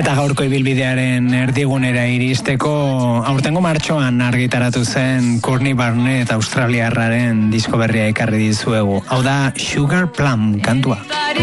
Eta gaurko ibilbidearen erdigunera iristeko aurtengo martxoan argitaratu zen Courtney Barnett australiarraren disko berria ekarri dizuegu. Hau da Sugar Plum kantua.